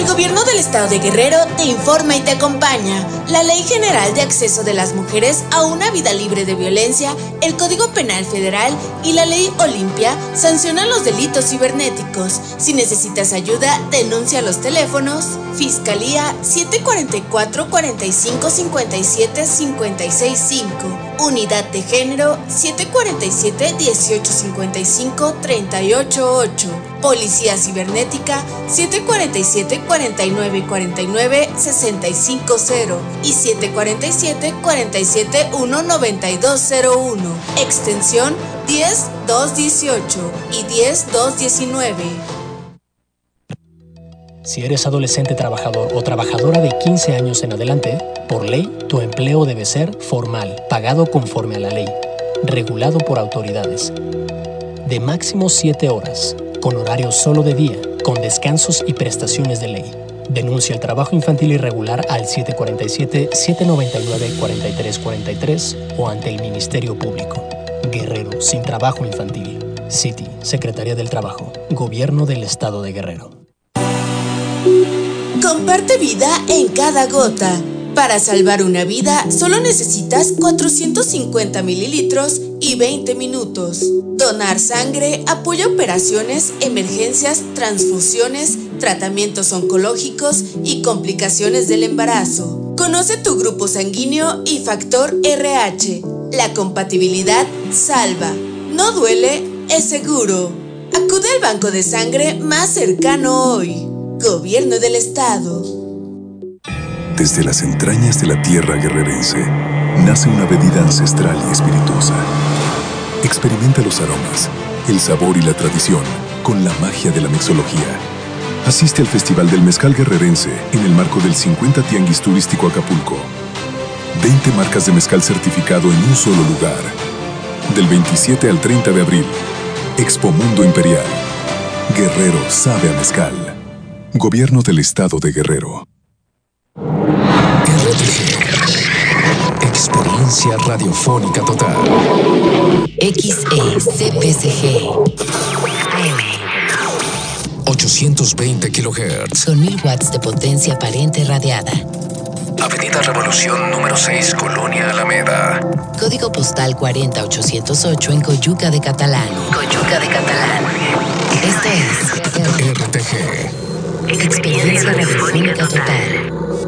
El Gobierno del Estado de Guerrero te informa y te acompaña. La Ley General de Acceso de las Mujeres a una Vida Libre de Violencia, el Código Penal Federal y la Ley Olimpia sancionan los delitos cibernéticos. Si necesitas ayuda, denuncia a los teléfonos Fiscalía 744-4557-565, Unidad de Género 747-1855-388, Policía Cibernética 747-4949-650 y 747-471-9201, extensión 10218 y 10219. Si eres adolescente trabajador o trabajadora de 15 años en adelante, por ley, tu empleo debe ser formal, pagado conforme a la ley, regulado por autoridades, de máximo 7 horas, con horario solo de día, con descansos y prestaciones de ley. Denuncia el trabajo infantil irregular al 747-799-4343 o ante el Ministerio Público. Guerrero sin trabajo infantil. CITI, Secretaría del Trabajo, Gobierno del Estado de Guerrero. Comparte vida en cada gota. Para salvar una vida, solo necesitas 450 mililitros y 20 minutos. Donar sangre apoya operaciones, emergencias, transfusiones, tratamientos oncológicos y complicaciones del embarazo. Conoce tu grupo sanguíneo y factor RH. La compatibilidad salva. No duele, es seguro. Acude al banco de sangre más cercano hoy. Gobierno del Estado. Desde las entrañas de la tierra guerrerense, nace una bebida ancestral y espirituosa. Experimenta los aromas, el sabor y la tradición con la magia de la mixología. Asiste al Festival del Mezcal Guerrerense en el marco del 50 Tianguis Turístico Acapulco. 20 marcas de mezcal certificado en un solo lugar. Del 27 al 30 de abril. Expo Mundo Imperial. Guerrero sabe a mezcal. Gobierno del Estado de Guerrero. RTG. Experiencia radiofónica total. XECPCG. 820 kHz. Con 1000 watts de potencia aparente radiada. Avenida Revolución número 6, Colonia Alameda. Código postal 40808 en Coyuca de Catalán. Coyuca de Catalán. Esto es RTG. Experiencia radiofónica total.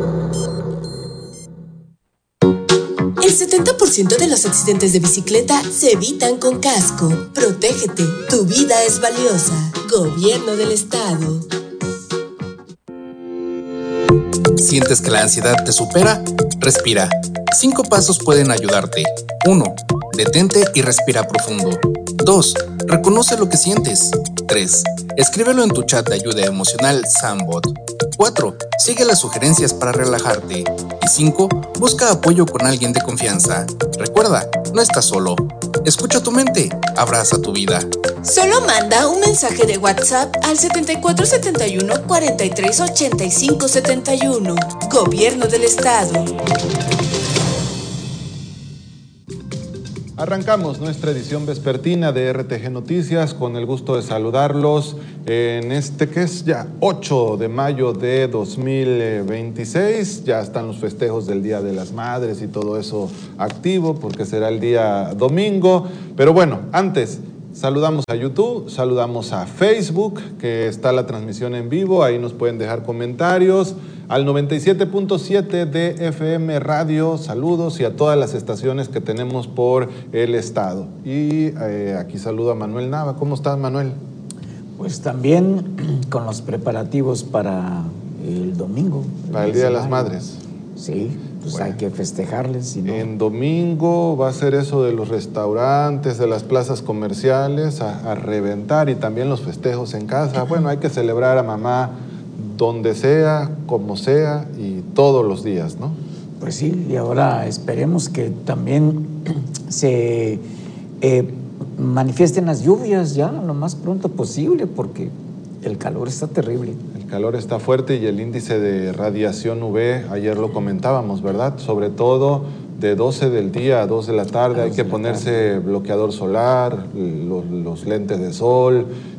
El 70% de los accidentes de bicicleta se evitan con casco. Protégete, tu vida es valiosa. Gobierno del Estado. ¿Sientes que la ansiedad te supera? Respira. 5 pasos pueden ayudarte. 1. Detente y respira profundo. 2. Reconoce lo que sientes. 3. Escríbelo en tu chat de ayuda emocional Sambot. 4. Sigue las sugerencias para relajarte. Y 5. Busca apoyo con alguien de confianza. Recuerda, no estás solo. Escucha tu mente, abraza tu vida. Solo manda un mensaje de WhatsApp al 7471 43 85 71. Gobierno del Estado. Arrancamos nuestra edición vespertina de RTG Noticias con el gusto de saludarlos en este que es ya 8 de mayo de 2026. Ya están los festejos del Día de las Madres y todo eso activo porque será el día domingo. Pero bueno, antes saludamos a YouTube, saludamos a Facebook, que está la transmisión en vivo, ahí nos pueden dejar comentarios. Al 97.7 de FM Radio, saludos, y a todas las estaciones que tenemos por el estado. Y aquí saludo a Manuel Nava. ¿Cómo estás, Manuel? Pues también con los preparativos para el domingo. Para el Día de las Madres. Sí, pues bueno, hay que festejarles. Si no... En domingo va a ser eso de los restaurantes, de las plazas comerciales, a reventar, y también los festejos en casa. Bueno, hay que celebrar a mamá donde sea, como sea y todos los días, ¿no? Pues sí, y ahora esperemos que también se manifiesten las lluvias ya lo más pronto posible, porque el calor está terrible. El calor está fuerte y el índice de radiación UV, ayer lo comentábamos, ¿verdad? Sobre todo de 12 del día a 2 de la tarde hay que ponerse bloqueador solar, los lentes de sol,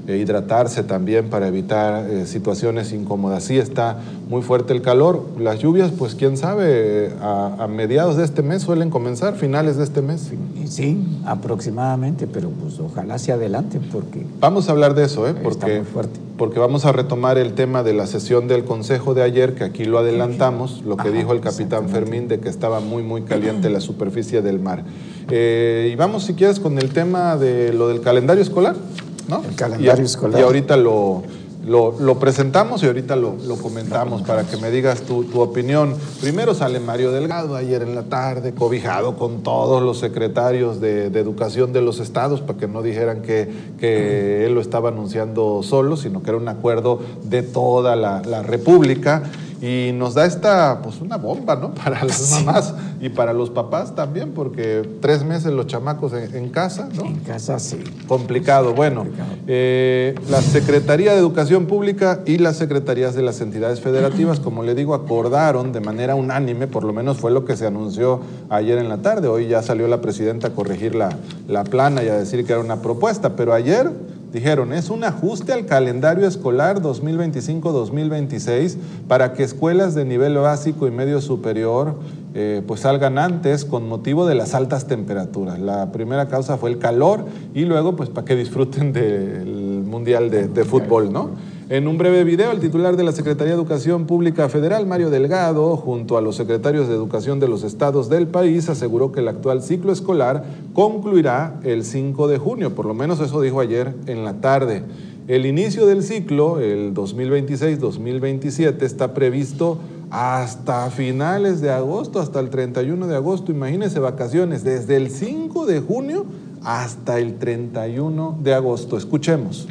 hidratarse también para evitar situaciones incómodas. Sí está muy fuerte el calor, las lluvias, pues quién sabe, a mediados de este mes suelen comenzar, finales de este mes. Sí, aproximadamente, pero pues ojalá hacia adelante porque... Vamos a hablar de eso, está muy fuerte. Porque vamos a retomar el tema de la sesión del Consejo de ayer, que aquí lo adelantamos, lo que dijo el capitán Fermín de que estaba muy, muy caliente la superficie del mar. Y vamos, si quieres, con el tema de lo del calendario escolar, ¿no? El calendario escolar. Y ahorita lo presentamos y ahorita lo comentamos para que me digas tu opinión. Primero sale Mario Delgado ayer en la tarde, cobijado con todos los secretarios de educación de los estados, para que no dijeran que él lo estaba anunciando solo, sino que era un acuerdo de toda la República. Y nos da pues una bomba, ¿no? Para las mamás y para los papás también, porque 3 meses los chamacos en casa, ¿no? En casa, sí. Complicado. Bueno, la Secretaría de Educación Pública y las secretarías de las entidades federativas, como le digo, acordaron de manera unánime, por lo menos fue lo que se anunció ayer en la tarde. Hoy ya salió la presidenta a corregir la plana y a decir que era una propuesta, pero ayer dijeron, es un ajuste al calendario escolar 2025-2026 para que escuelas de nivel básico y medio superior pues salgan antes con motivo de las altas temperaturas. La primera causa fue el calor y luego pues para que disfruten del Mundial de Fútbol, ¿no? En un breve video, el titular de la Secretaría de Educación Pública Federal, Mario Delgado, junto a los secretarios de Educación de los estados del país, aseguró que el actual ciclo escolar concluirá el 5 de junio, por lo menos eso dijo ayer en la tarde. El inicio del ciclo, el 2026-2027, está previsto hasta finales de agosto, hasta el 31 de agosto. Imagínense, vacaciones desde el 5 de junio hasta el 31 de agosto. Escuchemos.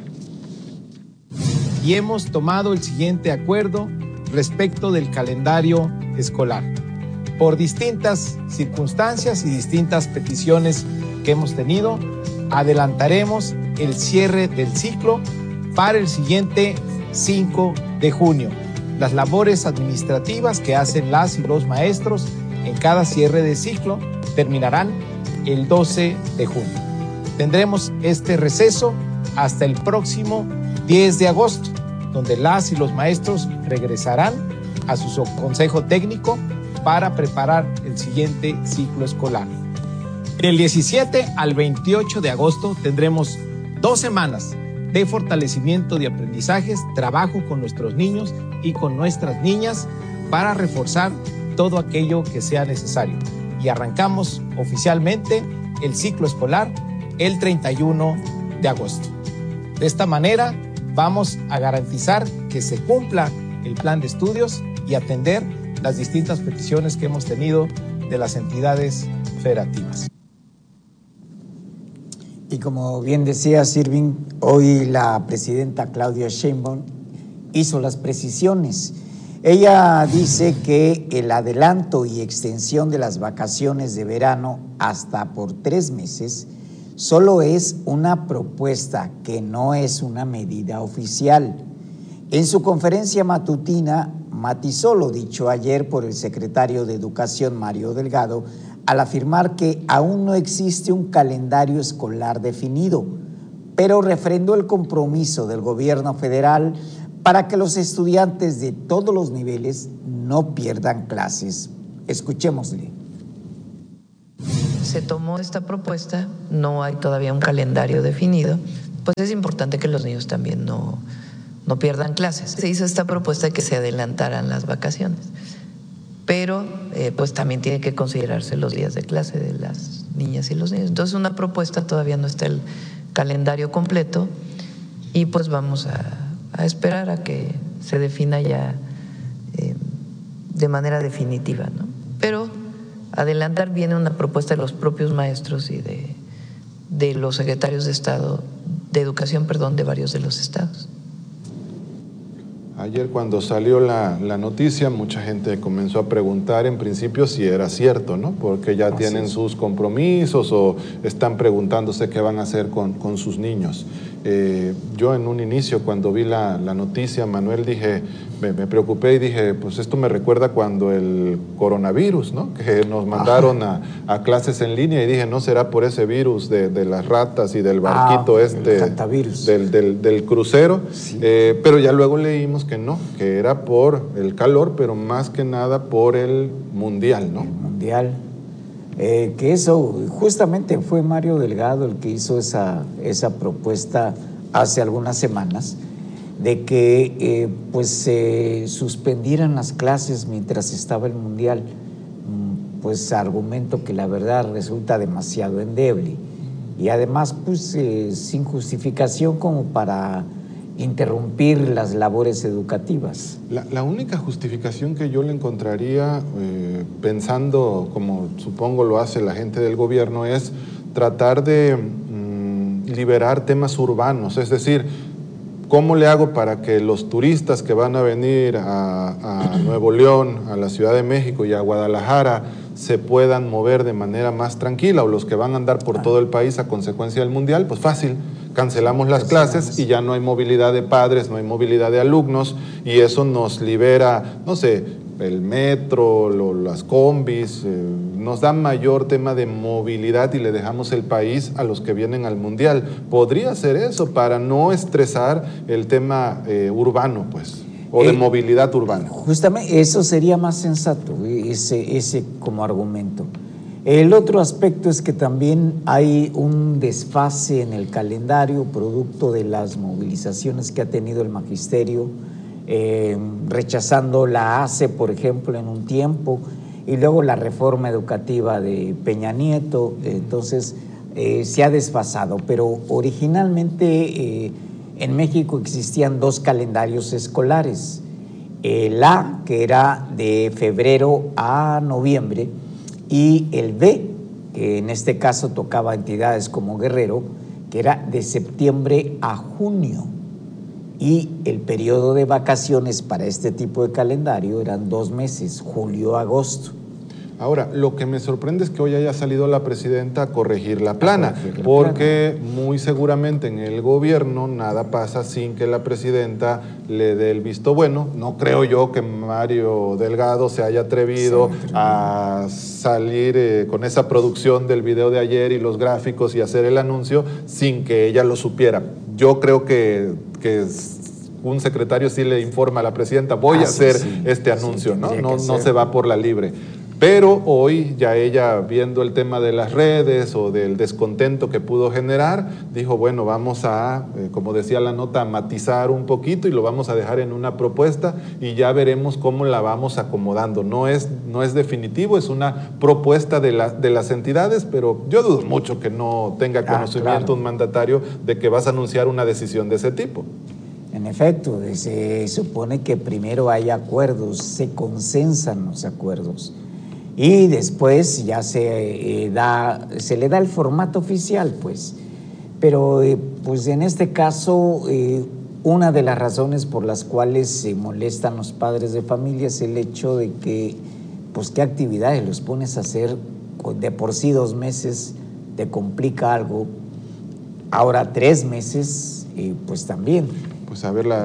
Y hemos tomado el siguiente acuerdo respecto del calendario escolar. Por distintas circunstancias y distintas peticiones que hemos tenido, adelantaremos el cierre del ciclo para el siguiente 5 de junio. Las labores administrativas que hacen las y los maestros en cada cierre de ciclo terminarán el 12 de junio. Tendremos este receso hasta el próximo 10 de agosto, donde las y los maestros regresarán a su consejo técnico para preparar el siguiente ciclo escolar. Del 17 al 28 de agosto tendremos 2 semanas de fortalecimiento de aprendizajes, trabajo con nuestros niños y con nuestras niñas para reforzar todo aquello que sea necesario. Y arrancamos oficialmente el ciclo escolar el 31 de agosto. De esta manera, vamos a garantizar que se cumpla el plan de estudios y atender las distintas peticiones que hemos tenido de las entidades federativas. Y como bien decía Irving, hoy la presidenta Claudia Sheinbaum hizo las precisiones. Ella dice que el adelanto y extensión de las vacaciones de verano hasta por 3 meses solo es una propuesta, que no es una medida oficial. En su conferencia matutina matizó lo dicho ayer por el secretario de Educación, Mario Delgado, al afirmar que aún no existe un calendario escolar definido, pero refrendó el compromiso del gobierno federal para que los estudiantes de todos los niveles no pierdan clases. Escuchémosle. Se tomó esta propuesta, no hay todavía un calendario definido, pues es importante que los niños también no pierdan clases. Se hizo esta propuesta de que se adelantaran las vacaciones, pero pues también tiene que considerarse los días de clase de las niñas y los niños. Entonces una propuesta, todavía no está el calendario completo y pues vamos a esperar a que se defina ya de manera definitiva, ¿no? Pero adelantar viene una propuesta de los propios maestros y de los secretarios de Estado, de Educación, de varios de los estados. Ayer cuando salió la noticia, mucha gente comenzó a preguntar en principio si era cierto, ¿no? Porque ya tienen sus compromisos o están preguntándose qué van a hacer con sus niños. Yo en un inicio, cuando vi la noticia, Manuel, dije, me preocupé y dije, pues esto me recuerda cuando el coronavirus, ¿no? Que nos mandaron a clases en línea, y dije, no será por ese virus de las ratas y del barquito del crucero. Sí. Pero ya luego leímos que no, que era por el calor, pero más que nada por el mundial, ¿no? El mundial. Que eso justamente fue Mario Delgado el que hizo esa propuesta hace algunas semanas, de que pues se suspendieran las clases mientras estaba el mundial, pues argumento que la verdad resulta demasiado endeble, y además pues sin justificación como para interrumpir las labores educativas. La única justificación que yo le encontraría, pensando como supongo lo hace la gente del gobierno, es tratar de liberar temas urbanos, es decir, ¿cómo le hago para que los turistas que van a venir a Nuevo León, a la Ciudad de México y a Guadalajara se puedan mover de manera más tranquila, o los que van a andar por todo el país a consecuencia del mundial? Pues fácil, cancelamos las clases y ya no hay movilidad de padres, no hay movilidad de alumnos, y eso nos libera, no sé, el metro, las combis, nos da mayor tema de movilidad y le dejamos el país a los que vienen al mundial. Podría ser eso para no estresar el tema urbano, pues, o de movilidad urbana. Justamente eso sería más sensato, ese como argumento. El otro aspecto es que también hay un desfase en el calendario producto de las movilizaciones que ha tenido el magisterio, rechazando la ACE, por ejemplo, en un tiempo, y luego la reforma educativa de Peña Nieto. Entonces se ha desfasado, pero originalmente en México existían dos calendarios escolares, el A, que era de febrero a noviembre, y el B, que en este caso tocaba entidades como Guerrero, que era de septiembre a junio, y el periodo de vacaciones para este tipo de calendario eran 2 meses, julio a agosto. Ahora, lo que me sorprende es que hoy haya salido la presidenta a corregir la plana, porque muy seguramente en el gobierno nada pasa sin que la presidenta le dé el visto bueno. No creo yo que Mario Delgado se haya atrevido a salir con esa producción del video de ayer y los gráficos y hacer el anuncio sin que ella lo supiera. Yo creo que un secretario sí le informa a la presidenta, voy a hacer este anuncio, ¿no? No se va por la libre. Pero hoy ya ella, viendo el tema de las redes o del descontento que pudo generar, dijo, bueno, vamos a, como decía la nota, matizar un poquito y lo vamos a dejar en una propuesta y ya veremos cómo la vamos acomodando. No es definitivo, es una propuesta de las entidades, pero yo dudo mucho que no tenga conocimiento un mandatario de que vas a anunciar una decisión de ese tipo. En efecto, se supone que primero hay acuerdos, se consensan los acuerdos, y después ya se le da el formato oficial, pues. Pero pues en este caso, una de las razones por las cuales se molestan los padres de familia es el hecho de que, pues, ¿qué actividades los pones a hacer? De por sí 2 meses te complica algo, ahora 3 meses, pues también. Pues a ver,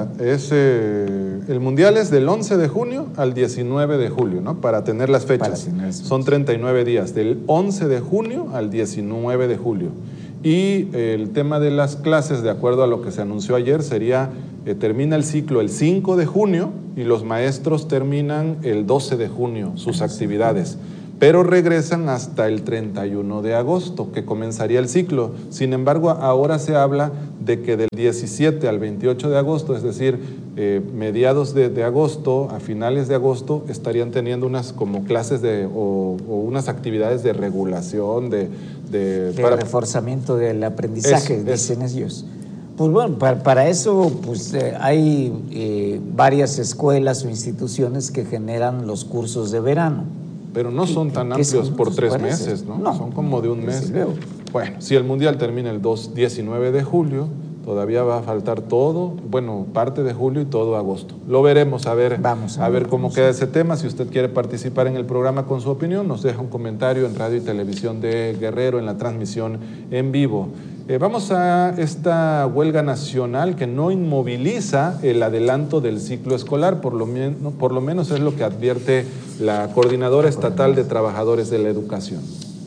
el mundial es del 11 de junio al 19 de julio, ¿no? Para tener las fechas. Son 39 días, del 11 de junio al 19 de julio. Y el tema de las clases, de acuerdo a lo que se anunció ayer, sería, termina el ciclo el 5 de junio y los maestros terminan el 12 de junio sus actividades, pero regresan hasta el 31 de agosto, que comenzaría el ciclo. Sin embargo, ahora se habla de que del 17 al 28 de agosto, es decir, mediados de agosto, a finales de agosto, estarían teniendo unas como clases o unas actividades de regulación, para reforzamiento del aprendizaje, dicen ellos. Pues bueno, para eso pues, hay varias escuelas o instituciones que generan los cursos de verano. Pero no son tan amplios por 3 meses, ¿no? No, son como de un mes. Bueno, si el mundial termina el 19 de julio, todavía va a faltar todo, bueno, parte de julio y todo agosto. Lo veremos, a ver cómo queda ese tema. Si usted quiere participar en el programa con su opinión, nos deja un comentario en Radio y Televisión de Guerrero, en la transmisión en vivo. Vamos a esta huelga nacional que no inmoviliza el adelanto del ciclo escolar, por lo menos es lo que advierte la Coordinadora Estatal de Trabajadores de la Educación.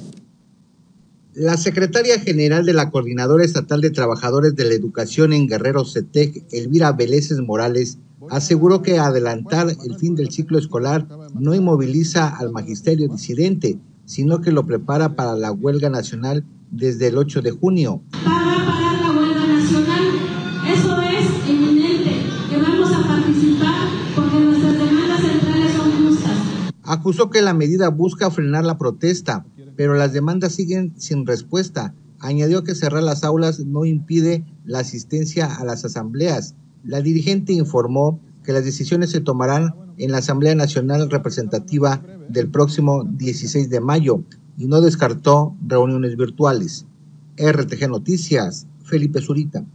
La secretaria general de la Coordinadora Estatal de Trabajadores de la Educación en Guerrero CETEC, Elvira Veleses Morales, aseguró que adelantar el fin del ciclo escolar no inmoviliza al magisterio disidente, sino que lo prepara para la huelga nacional desde el 8 de junio. Para parar la huelga nacional, eso es inminente, que vamos a participar porque nuestras demandas centrales son justas. Acusó que la medida busca frenar la protesta, pero las demandas siguen sin respuesta. Añadió que cerrar las aulas no impide la asistencia a las asambleas. La dirigente informó que las decisiones se tomarán en la Asamblea Nacional Representativa del próximo 16 de mayo y no descartó reuniones virtuales. RTG Noticias, Felipe Zurita.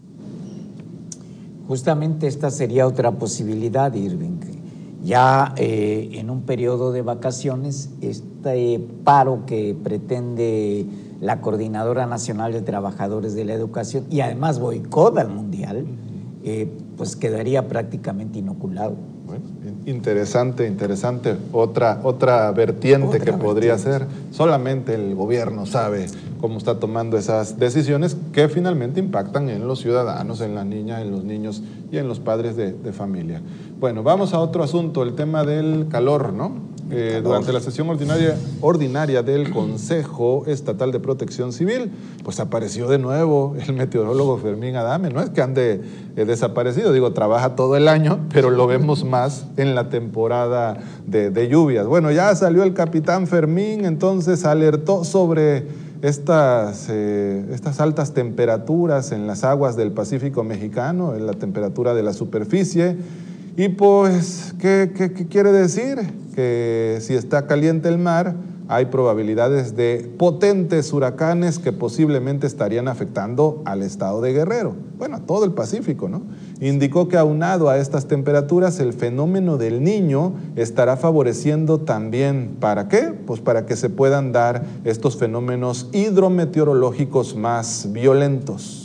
Justamente esta sería otra posibilidad, Irving. Ya en un periodo de vacaciones, este paro que pretende la Coordinadora Nacional de Trabajadores de la Educación y además boicot al Mundial, pues quedaría prácticamente inoculado. Bueno, interesante. Otra vertiente que podría ser. Solamente el gobierno sabe cómo está tomando esas decisiones que finalmente impactan en los ciudadanos, en las niñas, en los niños y en los padres de familia. Bueno, vamos a otro asunto, el tema del calor, ¿no? Durante la sesión ordinaria del Consejo Estatal de Protección Civil, pues apareció de nuevo el meteorólogo Fermín Adame. No es que ande desaparecido, digo, trabaja todo el año, pero lo vemos más en la temporada de lluvias. Bueno, ya salió el capitán Fermín, entonces alertó sobre estas altas temperaturas en las aguas del Pacífico mexicano, en la temperatura de la superficie. Y pues, ¿qué quiere decir? Que si está caliente el mar, hay probabilidades de potentes huracanes que posiblemente estarían afectando al estado de Guerrero, bueno, a todo el Pacífico, ¿no? Indicó que aunado a estas temperaturas, el fenómeno del Niño estará favoreciendo también, ¿para qué? Pues para que se puedan dar estos fenómenos hidrometeorológicos más violentos.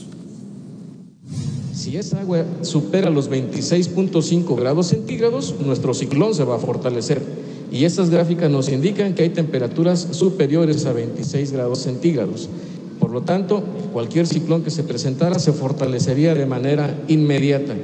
Si esa agua supera los 26.5 grados centígrados, nuestro ciclón se va a fortalecer. Y estas gráficas nos indican que hay temperaturas superiores a 26 grados centígrados. Por lo tanto, cualquier ciclón que se presentara se fortalecería de manera inmediata.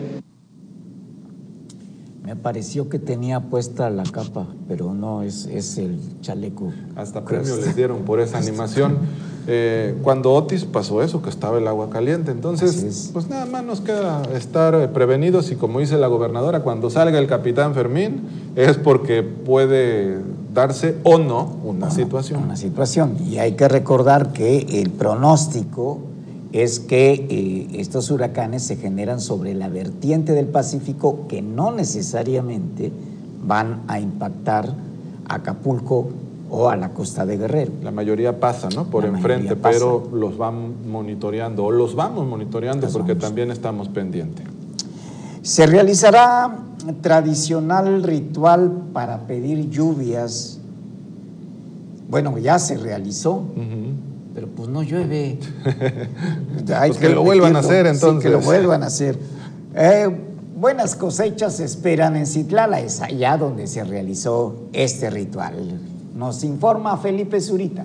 Me pareció que tenía puesta la capa, pero no, es el chaleco. Hasta premio les dieron por esa animación. Cuando Otis pasó eso, que estaba el agua caliente. Entonces, pues nada más nos queda estar prevenidos y como dice la gobernadora, cuando salga el capitán Fermín es porque puede darse o no una situación. Una situación. Y hay que recordar que el pronóstico es que estos huracanes se generan sobre la vertiente del Pacífico que no necesariamente van a impactar a Acapulco o a la costa de Guerrero. La mayoría pasa, ¿no? Por enfrente, pero los van monitoreando, o los vamos monitoreando porque también estamos pendientes. Se realizará tradicional ritual para pedir lluvias. Bueno, ya se realizó, pero pues no llueve. Pues que lo vuelvan a hacer entonces. Sí, que lo vuelvan a hacer. Buenas cosechas se esperan en Citlala, es allá donde se realizó este ritual. Nos informa Felipe Zurita.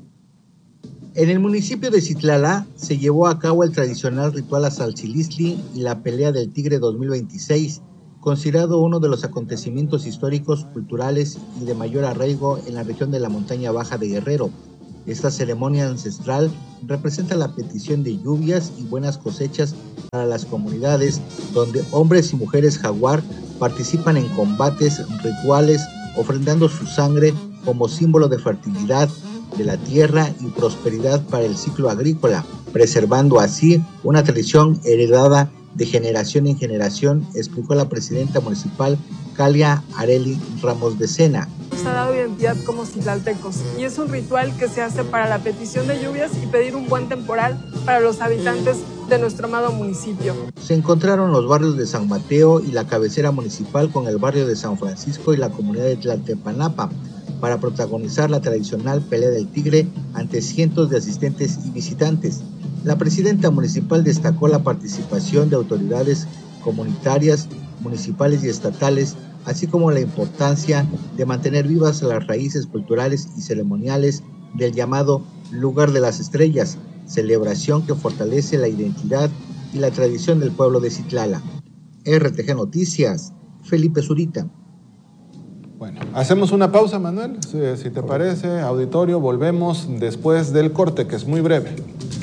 En el municipio de Citlala se llevó a cabo el tradicional ritual Azaltzilistli y la pelea del Tigre 2026, considerado uno de los acontecimientos históricos, culturales y de mayor arraigo en la región de la montaña baja de Guerrero. Esta ceremonia ancestral representa la petición de lluvias y buenas cosechas para las comunidades, donde hombres y mujeres jaguar participan en combates rituales, ofrendando su sangre como símbolo de fertilidad de la tierra y prosperidad para el ciclo agrícola, preservando así una tradición heredada de generación en generación, explicó la presidenta municipal Calia Areli Ramos de Sena. Nos ha dado identidad como citlaltecos y es un ritual que se hace para la petición de lluvias y pedir un buen temporal para los habitantes de nuestro amado municipio. Se encontraron los barrios de San Mateo y la cabecera municipal con el barrio de San Francisco y la comunidad de Tlaltepanapa para protagonizar la tradicional pelea del tigre ante cientos de asistentes y visitantes. La presidenta municipal destacó la participación de autoridades comunitarias, municipales y estatales, así como la importancia de mantener vivas las raíces culturales y ceremoniales del llamado Lugar de las Estrellas, celebración que fortalece la identidad y la tradición del pueblo de Citlala. RTG Noticias, Felipe Zurita. Bueno, hacemos una pausa, Manuel, si te parece, auditorio, volvemos después del corte, que es muy breve.